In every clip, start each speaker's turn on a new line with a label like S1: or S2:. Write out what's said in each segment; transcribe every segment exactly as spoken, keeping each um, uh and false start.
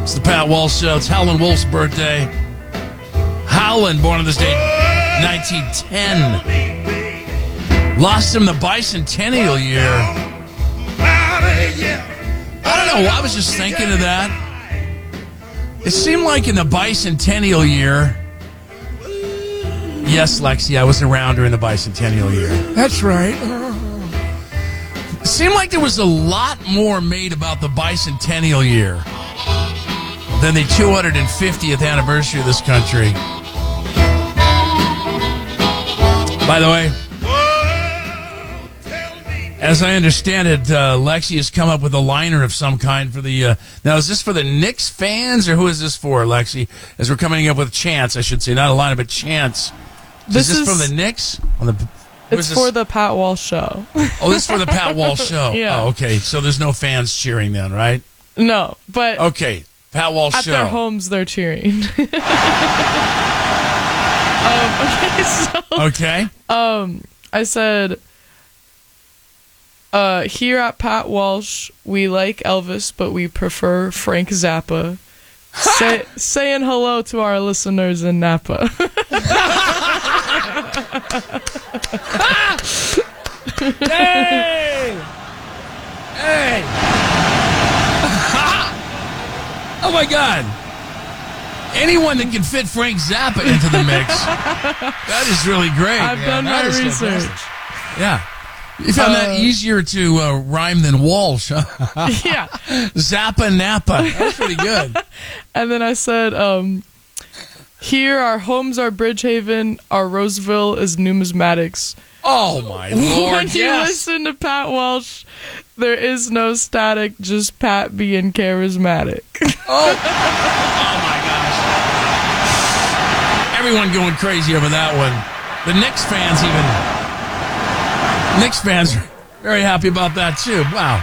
S1: It's the Pat Walsh Show. It's Howlin' Wolf's birthday. Howlin', born on this date, nineteen ten. Lost him the bicentennial year. I don't know. I was just thinking of that. It seemed like in the bicentennial year. Yes, Lexi, I was around during the bicentennial year.
S2: That's right.
S1: It seemed like there was a lot more made about the bicentennial year than the two hundred fiftieth anniversary of this country. By the way, as I understand it, uh, Lexi has come up with a liner of some kind for the... Uh, now, is this for the Knicks fans, or who is this for, Lexi? As we're coming up with chants, I should say. Not a liner, but chants.
S2: This
S1: is this
S2: is,
S1: from the Knicks? On the,
S2: it's for the Pat Walsh Show.
S1: Oh, this is for the Pat Walsh Show.
S2: Yeah.
S1: Oh, okay. So there's no fans cheering then, right?
S2: No, but...
S1: Okay. Pat Walsh
S2: at
S1: Show.
S2: At their homes, they're cheering. um, okay, so...
S1: Okay.
S2: Um, I said... Uh, here at Pat Walsh, we like Elvis, but we prefer Frank Zappa. Say, saying hello to our listeners in Napa.
S1: Hey! Hey! Oh my God! Anyone that can fit Frank Zappa into the mix, that is really great.
S2: I've
S1: man.
S2: done
S1: that
S2: my
S1: is
S2: research.
S1: Fantastic. Yeah. You found
S2: Uh,
S1: that easier to uh, rhyme than Walsh, huh?
S2: Yeah.
S1: Zappa Napa. That's pretty good.
S2: And then I said, um, here our homes are Bridgehaven, our Roseville is numismatics.
S1: Oh, my Lord,
S2: When you
S1: yes.
S2: listen to Pat Walsh, there is no static, just Pat being charismatic.
S1: Oh. Oh, my gosh. Everyone going crazy over that one. The Knicks fans even... Knicks fans are very happy about that, too. Wow.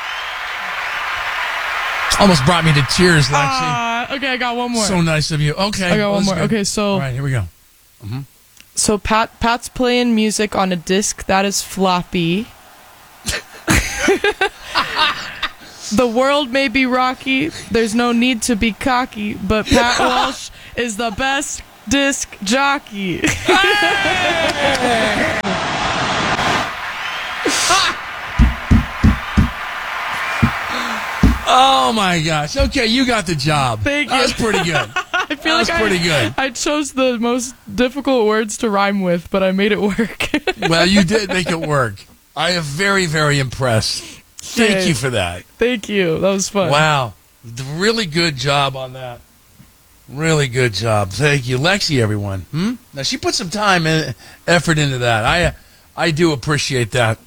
S1: Almost brought me to tears, Lexi.
S2: Uh, okay, I got one more.
S1: So nice of you. Okay.
S2: I got one more.
S1: Good.
S2: Okay, so...
S1: All right, here we go. Mm-hmm.
S2: So Pat Pat's playing music on a disc that is floppy. The world may be rocky. There's no need to be cocky, but Pat Walsh is the best disc jockey.
S1: Hey! Oh my gosh. Okay, you got the job.
S2: Thank you.
S1: That was pretty good.
S2: I feel
S1: that was
S2: like
S1: pretty
S2: I,
S1: good.
S2: I chose the most difficult words to rhyme with, but I made it work.
S1: Well, you did make it work. I am very, very impressed. Thank
S2: Yay.
S1: you for that.
S2: Thank you. That was fun.
S1: Wow. Really good job on that. Really good job. Thank you. Lexi, everyone. Hmm? Now, she put some time and effort into that. I, I do appreciate that.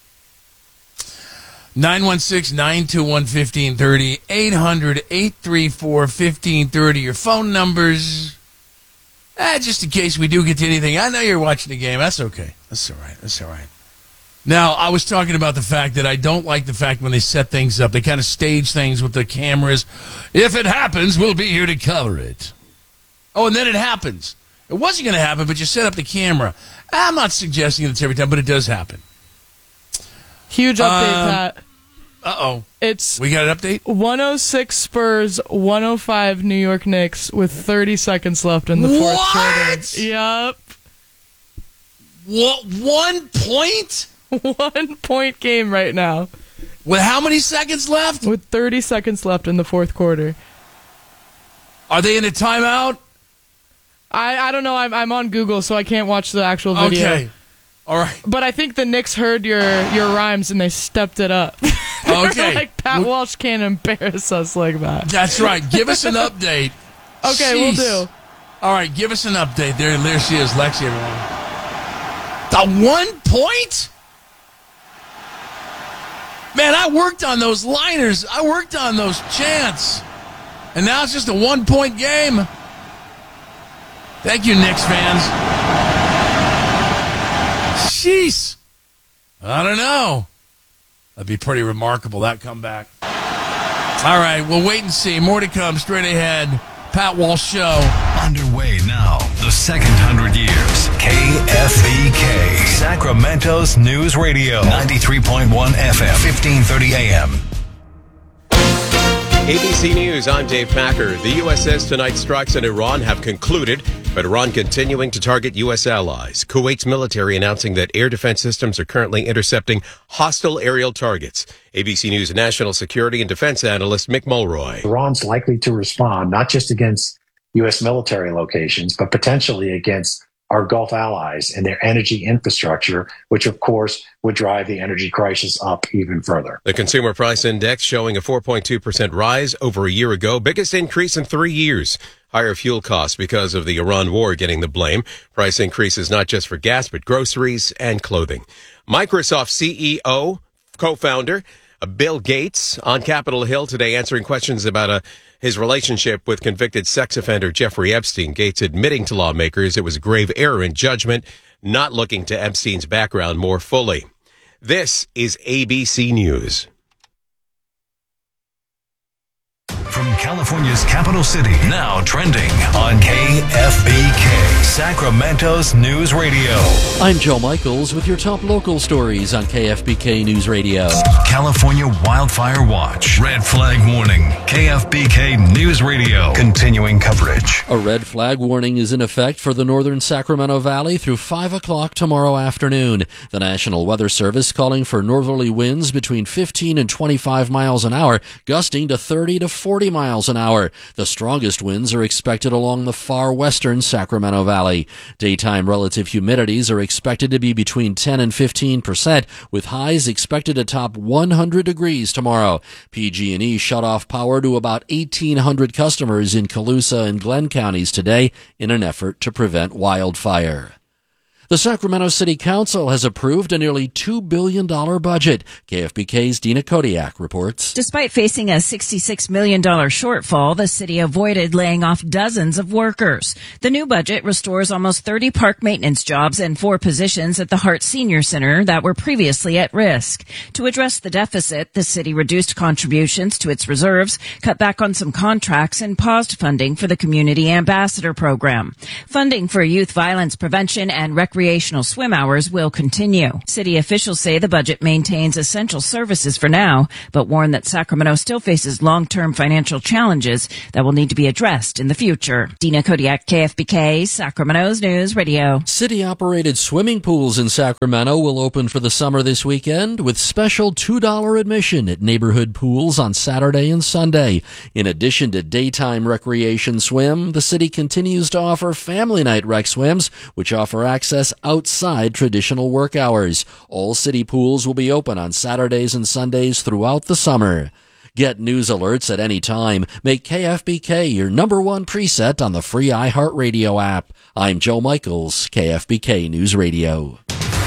S1: nine one six, nine two one, one five three zero, eight hundred, eight three four, one five three zero. Your phone numbers. Eh, just in case we do get to anything. I know you're watching the game. That's okay. That's all right. That's all right. Now, I was talking about the fact that I don't like the fact when they set things up. They kind of stage things with the cameras. If it happens, we'll be here to cover it. Oh, and then it happens. It wasn't going to happen, but you set up the camera. I'm not suggesting it's every time, but it does happen.
S2: Huge update,
S1: Um,
S2: Pat.
S1: Uh-oh.
S2: It's
S1: We got an update?
S2: one oh six Spurs, one oh five New York Knicks with thirty seconds left in the fourth
S1: What?
S2: quarter. Yup.
S1: What? One point?
S2: One point game right now
S1: With how many seconds left?
S2: with thirty seconds left in the fourth quarter.
S1: Are they in a timeout?
S2: I, I don't know. I'm I'm on Google, so I can't watch the actual video.
S1: Okay. All right.
S2: But I think the Knicks heard your, your rhymes and they stepped it up.
S1: Okay.
S2: They were like, Pat
S1: Well-
S2: Walsh can't embarrass us like that.
S1: That's right. Give us an update.
S2: Okay, we'll
S1: Jeez.
S2: do.
S1: All right, give us an update. There, there she is, Lexi, everyone. The one point? Man, I worked on those liners. I worked on those chants. And now it's just a one-point game. Thank you, Knicks fans. Jeez. I don't know. That'd be pretty remarkable, that comeback. All right, we'll wait and see. More to come straight ahead. Pat Walsh Show.
S3: Underway now, the second hundred years. K F B K, Sacramento's News Radio. ninety-three point one F M, fifteen thirty A M.
S4: A B C News, I'm Dave Packer. The U S says tonight's strikes in Iran have concluded, but Iran continuing to target U S allies. Kuwait's military announcing that air defense systems are currently intercepting hostile aerial targets. A B C News national security and defense analyst Mick Mulroy.
S5: Iran's likely to respond not just against U S military locations, but potentially against our Gulf allies and their energy infrastructure, which of course would drive the energy crisis up even further.
S4: The Consumer Price Index showing a four point two percent rise over a year ago, biggest increase in three years. Higher fuel costs because of the Iran war getting the blame. Price increases not just for gas, but groceries and clothing. Microsoft C E O, co-founder, Bill Gates on Capitol Hill today answering questions about a his relationship with convicted sex offender Jeffrey Epstein. Gates admitting to lawmakers it was a grave error in judgment, not looking to Epstein's background more fully. This is A B C News.
S3: From California's capital city, now trending on K F B K, Sacramento's News Radio.
S6: I'm Joe Michaels with your top local stories on K F B K News Radio.
S3: California Wildfire Watch. Red flag warning. K F B K News Radio. Continuing coverage.
S6: A red flag warning is in effect for the northern Sacramento Valley through five o'clock tomorrow afternoon. The National Weather Service calling for northerly winds between fifteen and twenty-five miles an hour, gusting to thirty to forty miles an hour. The strongest winds are expected along the far western Sacramento Valley. Daytime relative humidities are expected to be between ten and fifteen percent, with highs expected to top one hundred degrees tomorrow. P G and E shut off power to about eighteen hundred customers in Colusa and Glenn counties today in an effort to prevent wildfire. The Sacramento City Council has approved a nearly two billion dollars budget. K F B K's Dina Kodiak reports.
S7: Despite facing a sixty-six million dollars shortfall, the city avoided laying off dozens of workers. The new budget restores almost thirty park maintenance jobs and four positions at the Hart Senior Center that were previously at risk. To address the deficit, the city reduced contributions to its reserves, cut back on some contracts, and paused funding for the Community Ambassador Program. Funding for youth violence prevention and recreation Recreational swim hours will continue. City officials say the budget maintains essential services for now, but warn that Sacramento still faces long-term financial challenges that will need to be addressed in the future. Dina Kodiak, K F B K, Sacramento's News Radio.
S6: City-operated swimming pools in Sacramento will open for the summer this weekend with special two dollars admission at neighborhood pools on Saturday and Sunday. In addition to daytime recreation swim, the city continues to offer family night rec swims, which offer access outside traditional work hours. All city pools will be open on Saturdays and Sundays throughout the summer. Get news alerts at any time. Make K F B K your number one preset on the free iHeartRadio app. I'm Joe Michaels, K F B K News Radio.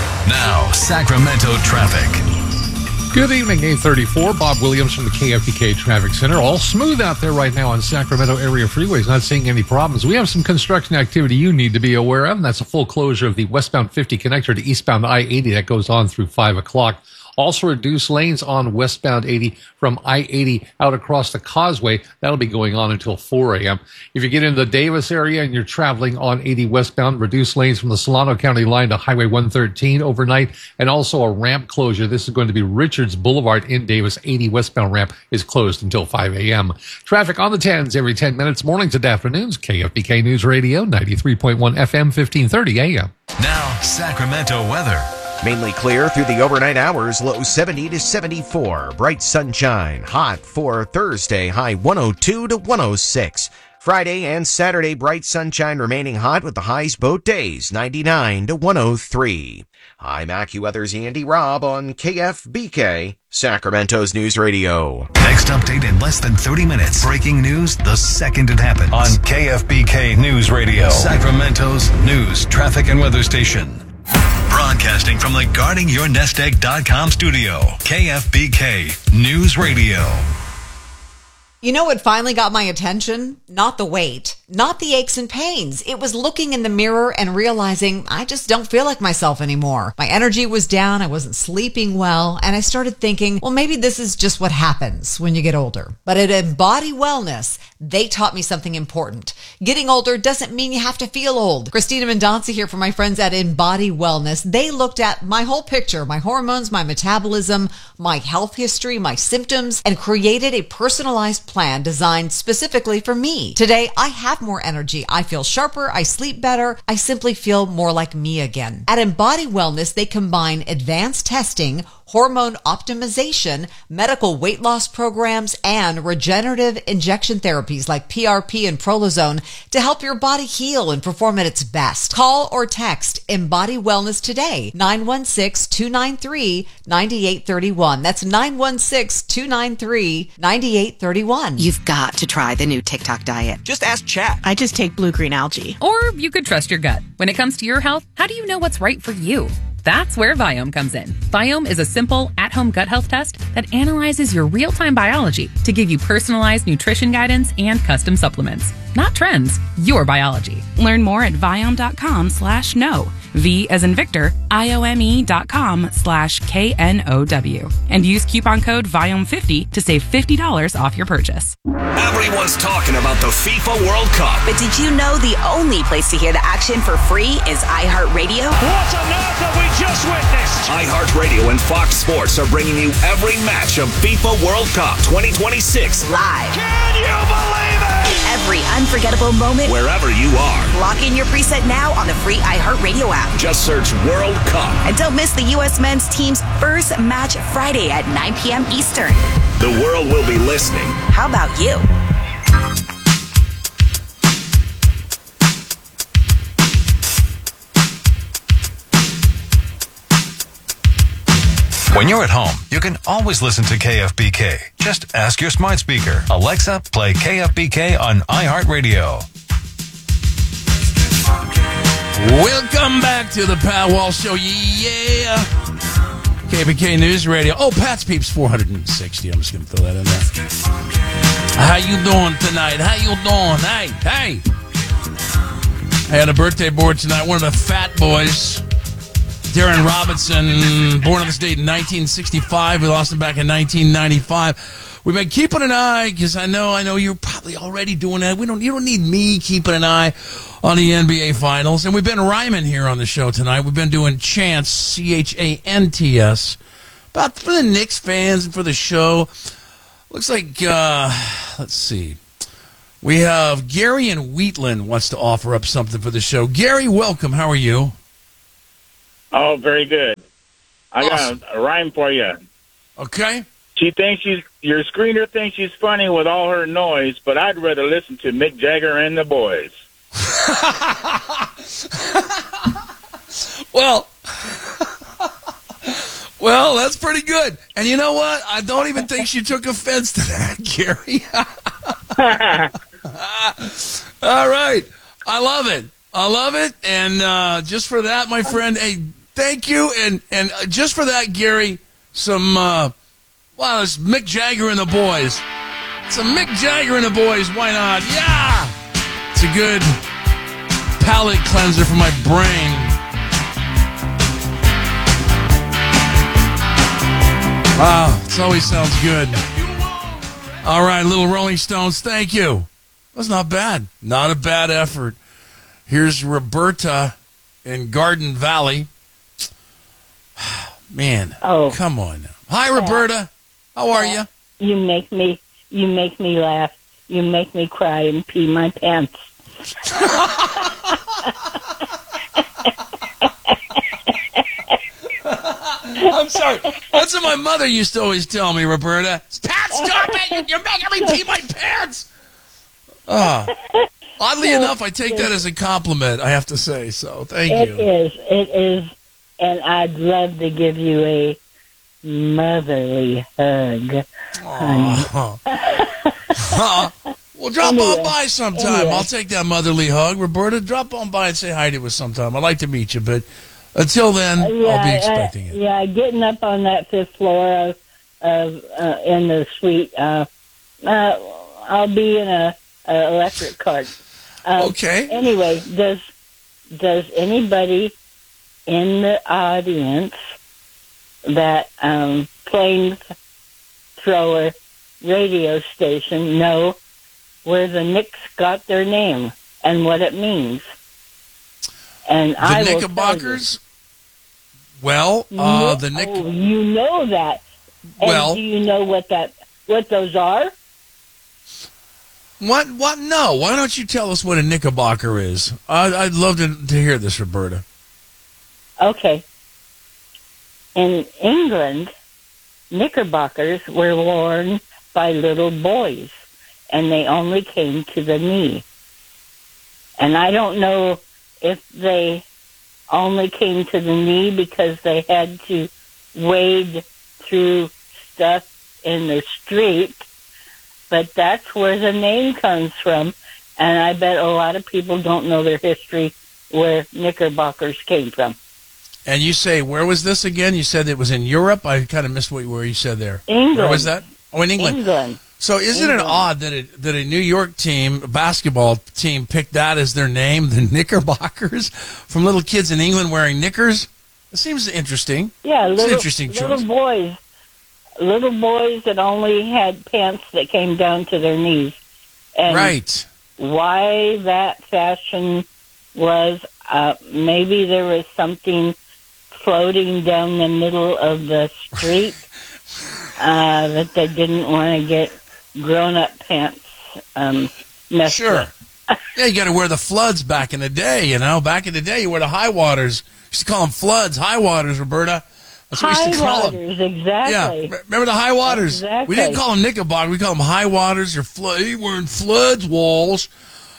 S3: Now, Sacramento traffic.
S8: Good evening, eight thirty-four. Bob Williams from the K F B K Traffic Center. All smooth out there right now on Sacramento area freeways. Not seeing any problems. We have some construction activity you need to be aware of, and that's a full closure of the westbound fifty connector to eastbound I eighty that goes on through five o'clock. Also reduce lanes on westbound eighty from I eighty out across the causeway. That'll be going on until four a.m. If you get into the Davis area and you're traveling on eighty westbound, reduce lanes from the Solano County line to Highway one thirteen overnight, and also a ramp closure. This is going to be Richards Boulevard in Davis. eighty westbound ramp is closed until five a.m. Traffic on the tens every ten minutes, mornings and afternoons. K F B K News Radio, ninety-three point one F M, fifteen thirty A M.
S3: Now, Sacramento weather.
S9: Mainly clear through the overnight hours, low seventy to seventy-four. Bright sunshine, hot for Thursday, high one oh two to one oh six. Friday and Saturday, bright sunshine remaining hot with the highs both days, ninety-nine to one oh three. I'm AccuWeather's Andy Robb on K F B K, Sacramento's News Radio.
S3: Next update in less than thirty minutes. Breaking news the second it happens. On K F B K News Radio, Sacramento's news, traffic, and weather station. Broadcasting from the guarding your nest egg dot com studio, K F B K News Radio.
S10: You know what finally got my attention? Not the wait. not the aches and pains. It was looking in the mirror and realizing I just don't feel like myself anymore. My energy was down. I wasn't sleeping well. And I started thinking, well, maybe this is just what happens when you get older. But at Embody Wellness, they taught me something important. Getting older doesn't mean you have to feel old. Christina Mendonca here from my friends at Embody Wellness. They looked at my whole picture, my hormones, my metabolism, my health history, my symptoms, and created a personalized plan designed specifically for me. Today, I have more energy. I feel sharper. I sleep better. I simply feel more like me again. At Embody Wellness, they combine advanced testing, hormone optimization, medical weight loss programs, and regenerative injection therapies like P R P and Prolozone to help your body heal and perform at its best. Call or text Embody Wellness today, nine one six, two nine three, nine eight three one. That's nine one six, two nine three, nine eight three one.
S11: You've got to try the new TikTok diet.
S12: Just ask Chat.
S11: I just take blue-green algae.
S13: Or you could trust your gut. When it comes to your health, how do you know what's right for you? That's where Viome comes in. Viome is a simple, at-home gut health test that analyzes your real-time biology to give you personalized nutrition guidance and custom supplements. Not trends, your biology.
S14: Learn more at Viome.com slash no. V as in Victor, I-O-M-E dot com slash K N O W. And use coupon code Viome fifty to save fifty dollars off your purchase.
S15: Everyone's talking about the FIFA World Cup.
S16: But did you know the only place to hear the action for free is iHeartRadio?
S15: What on earth have we just witnessed? iHeartRadio and Fox Sports are bringing you every match of FIFA World Cup twenty twenty-six.
S16: Live.
S15: Can you believe it?
S16: Every unforgettable moment.
S15: Wherever you are.
S16: Lock in your preset now on the free iHeartRadio app.
S15: Just search World Cup.
S16: And don't miss the U S men's team's first match Friday at nine p.m. Eastern.
S15: The world will be listening.
S16: How about you?
S3: When you're at home, you can always listen to K F B K. Just ask your smart speaker, Alexa, play K F B K on iHeartRadio.
S1: Welcome back to the Pat Walsh Show. Yeah. K B K News Radio. Oh, Pat's Peeps four hundred sixty. I'm just going to throw that in there. How you doing tonight? How you doing? Hey, hey. I had a birthday board tonight. One of the fat boys, Darren Robinson, born on this date in nineteen sixty-five. We lost him back in nineteen ninety-five. We've been keeping an eye because I know, I know you're probably already doing that. We don't, you don't need me keeping an eye on the N B A Finals. And we've been rhyming here on the show tonight. We've been doing chants, C H A N T S, about for the Knicks fans and for the show. Looks like, uh, let's see. We have Gary in Wheatland wants to offer up something for the show. Gary, welcome. How are you?
S17: Oh, very good. I
S1: awesome.
S17: got a rhyme for you.
S1: Okay.
S17: She thinks she's, your screener thinks she's funny with all her noise, but I'd rather listen to Mick Jagger and the boys.
S1: well, well, that's pretty good. And you know what? I don't even think she took offense to that, Gary. All right. I love it. I love it. And uh, just for that, my friend, hey, thank you. And, and just for that, Gary, some... Uh, Wow, it's Mick Jagger and the boys. Some Mick Jagger and the boys. Why not? Yeah! It's a good palate cleanser for my brain. Wow, it always sounds good. All right, little Rolling Stones, thank you. That's not bad. Not a bad effort. Here's Roberta in Garden Valley. Man,
S18: oh.
S1: Come on now. Hi, Roberta. How are you?
S18: You make me, you make me laugh. You make me cry and pee my pants.
S1: I'm sorry. That's what my mother used to always tell me, Roberta. Pat, stop it! You're making me pee my pants. Oh. Oddly enough, I take that as a compliment. I have to say so. Thank
S18: it
S1: you.
S18: It is. It is, and I'd love to give you a motherly hug.
S1: Oh. uh, well, drop anyway, on by sometime.
S18: Anyway.
S1: I'll take that motherly hug. Roberta, drop on by and say hi to us sometime. I'd like to meet you, but until then,
S18: uh, yeah,
S1: I'll be expecting
S18: uh,
S1: it.
S18: Yeah, getting up on that fifth floor of, of uh, in the suite, uh, uh, I'll be in a, a electric cart. Um,
S1: Okay.
S18: Anyway, does does anybody in the audience that um, flamethrower radio station know where the Knicks got their name and what it means? And
S1: The
S18: I will
S1: Knickerbockers? Well, uh, the Knick.
S18: Oh, you know that. And
S1: Well-
S18: do you know what that what those are?
S1: What? What? No. Why don't you tell us what a Knickerbocker is? I'd, I'd love to, to hear this, Roberta.
S18: Okay. In England, knickerbockers were worn by little boys, and they only came to the knee. And I don't know if they only came to the knee because they had to wade through stuff in the street, but that's where the name comes from, and I bet a lot of people don't know their history where knickerbockers came from.
S1: And you say, where was this again? You said it was in Europe? I kind of missed what, where you said there.
S18: England.
S1: Where was that? Oh, in England.
S18: England.
S1: So isn't
S18: England.
S1: it odd that, it, that a New York team, a basketball team, picked that as their name, the Knickerbockers, from little kids in England wearing knickers? It seems interesting.
S18: Yeah,
S1: It's
S18: little,
S1: an interesting choice.
S18: little boys. Little boys that only had pants that came down to their knees. And
S1: Right.
S18: why that fashion was, uh, maybe there was something floating down the middle of the street uh, that they didn't want to get grown-up pants um, messed
S1: Sure.
S18: with.
S1: Yeah, you got to wear the floods back in the day, you know. Back in the day, you wear the high waters. Used to call them floods, high waters, Roberta. That's what we
S18: High
S1: used to call them.
S18: waters, exactly.
S1: Yeah, remember the high waters?
S18: Exactly.
S1: We didn't call them Knickerbocker. We call them high waters. You're flood. You wearing floods, walls.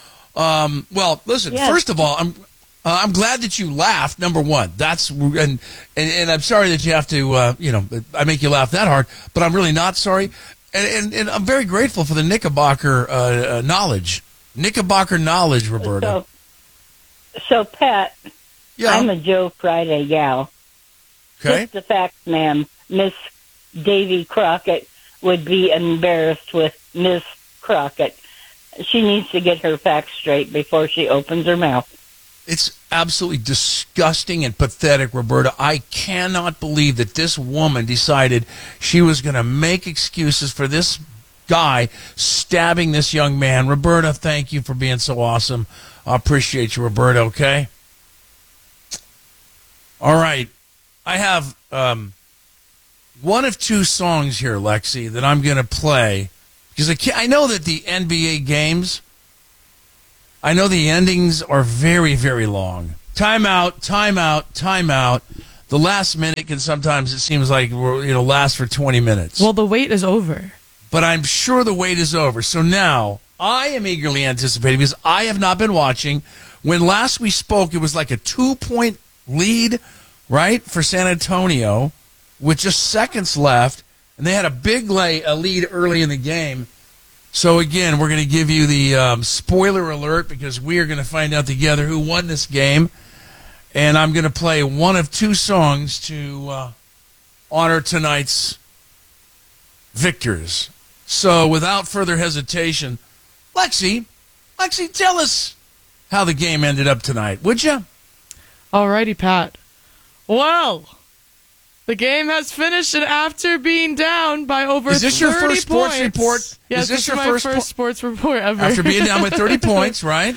S1: Um, well, listen.
S18: Yes.
S1: First of all, I'm uh, I'm glad that you laughed. Number one, that's and and, and I'm sorry that you have to. Uh, you know, I make you laugh that hard, but I'm really not sorry. And and, and I'm very grateful for the Knickerbocker uh, uh, knowledge. Knickerbocker knowledge, Roberta.
S18: So, so Pat,
S1: Yeah.
S18: I'm a Joe Friday gal.
S1: Okay.
S18: Just the fact, ma'am, Miss Davy Crockett would be embarrassed with Miss Crockett. She needs to get her facts straight before she opens her mouth.
S1: It's absolutely disgusting and pathetic, Roberta. I cannot believe that this woman decided she was going to make excuses for this guy stabbing this young man. Roberta, thank you for being so awesome. I appreciate you, Roberta, okay? All right. I have um, one of two songs here, Lexi, that I'm going to play. Because I, can't, I know that the N B A games, I know the endings are very, very long. Timeout, timeout, timeout. The last minute can sometimes, it seems like, you know, last for twenty minutes.
S2: Well, the wait is over.
S1: But I'm sure the wait is over. So now, I am eagerly anticipating, because I have not been watching. When last we spoke, it was like a two-point lead, right, for San Antonio, with just seconds left, and they had a big lay, a lead early in the game. So again, we're going to give you the um, spoiler alert, because we are going to find out together who won this game, and I'm going to play one of two songs to uh, honor tonight's victors. So without further hesitation, Lexi, Lexi, tell us how the game ended up tonight, would you?
S2: Alrighty, Pat. Well, the game has finished, and after being down by over
S1: Is this your
S2: thirty
S1: first sports
S2: points,
S1: report?
S2: Yes,
S1: Is this
S2: this
S1: your
S2: is my
S1: first
S2: first,
S1: po-
S2: sports report ever.
S1: After being down by thirty points, right?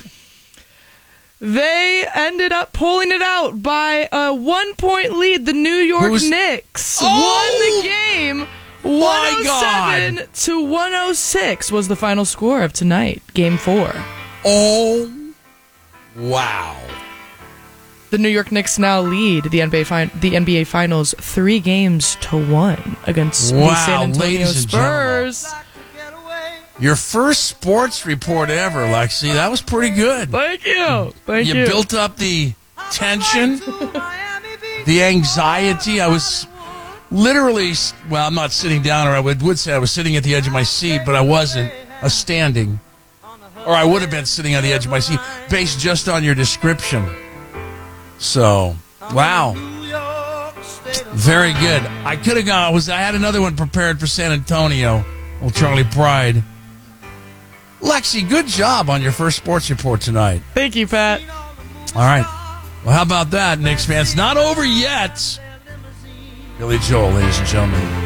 S2: They ended up pulling it out by a one-point lead. The New York
S1: Who's-
S2: Knicks
S1: Oh!
S2: won the game.
S1: My
S2: one oh seven to one oh six was the final score of tonight, Game Four.
S1: Oh, wow!
S2: The New York Knicks now lead the N B A fin- the N B A Finals three games to one against the
S1: Wow,
S2: San Antonio
S1: ladies and
S2: Spurs.
S1: Your first sports report ever, Lexi. That was pretty good.
S2: Thank you. Thank you.
S1: You built up the tension, the anxiety. I was literally, well, I'm not sitting down, or I would, would say I was sitting at the edge of my seat, but I wasn't. I was standing. Or I would have been sitting on the edge of my seat, based just on your description. So, wow. Very good. I could have gone, I, was, I had another one prepared for San Antonio. Old Charlie Pride. Lexi, good job on your first sports report tonight.
S2: Thank you, Pat.
S1: All right. Well, how about that, Knicks fans? Not over yet. Billy Joel, ladies and gentlemen.